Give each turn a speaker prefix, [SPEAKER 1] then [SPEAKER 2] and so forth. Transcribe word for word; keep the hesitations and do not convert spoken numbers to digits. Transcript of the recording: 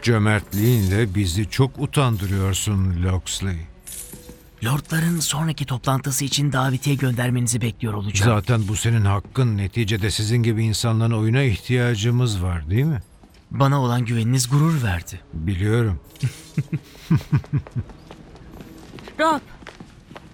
[SPEAKER 1] Cömertliğinle bizi çok utandırıyorsun Loxley.
[SPEAKER 2] Lordların sonraki toplantısı için davetiye göndermenizi bekliyor olacağım.
[SPEAKER 1] Zaten bu senin hakkın. Neticede sizin gibi insanların oyuna ihtiyacımız var, değil mi?
[SPEAKER 2] Bana olan güveniniz gurur verdi.
[SPEAKER 1] Biliyorum.
[SPEAKER 3] Rob,